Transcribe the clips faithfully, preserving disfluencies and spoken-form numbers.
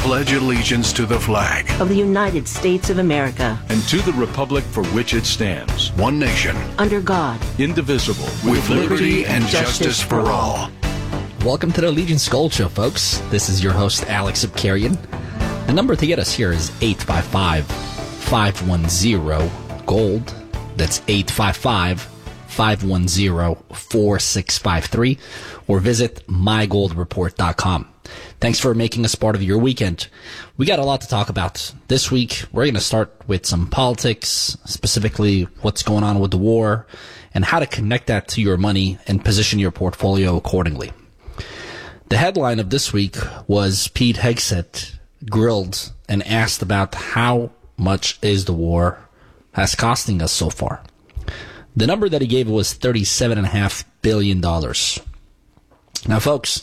pledge allegiance to the flag of the United States of America and to the republic for which it stands, one nation, under God, indivisible, with liberty and justice for all. Welcome to the Allegiance Gold Show, folks. This is your host, Alex Abkarian. The number to get us here is eight five five, five one zero, GOLD. That's eight five five, five one zero, four six five three. Or visit my gold report dot com. Thanks for making us part of your weekend. We got a lot to talk about this week. We're going to start with some politics, specifically what's going on with the war, and how to connect that to your money and position your portfolio accordingly. The headline of this week was Pete Hegseth grilled and asked about how much is the war has costing us so far. The number that he gave was thirty-seven point five billion dollars. Now, folks,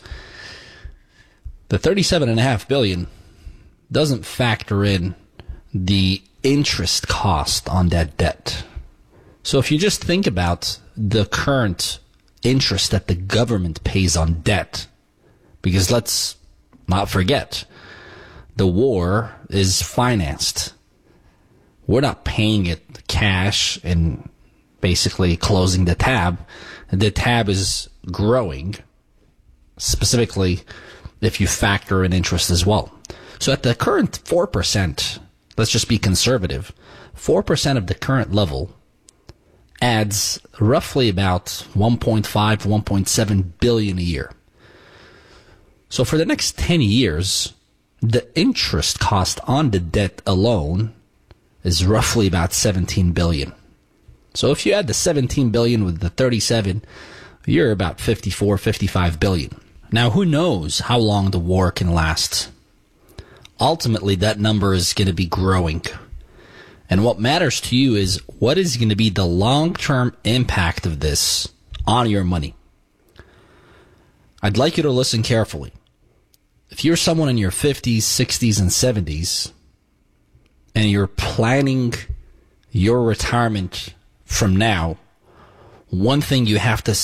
the thirty-seven point five billion dollars doesn't factor in the interest cost on that debt. So if you just think about the current interest that the government pays on debt, because let's not forget, the war is financed. We're not paying it cash and basically closing the tab. The tab is growing, specifically if you factor in interest as well. So at the current four percent, let's just be conservative, four percent of the current level adds roughly about one point five, one point seven billion a year. So for the next ten years, the interest cost on the debt alone is roughly about seventeen billion. So if you add the seventeen billion with the thirty-seven, you're about fifty-four, fifty-five billion. Now, who knows how long the war can last? Ultimately, that number is going to be growing. And what matters to you is what is going to be the long-term impact of this on your money. I'd like you to listen carefully. If you're someone in your fifties, sixties, and seventies, and you're planning your retirement from now, one thing you have to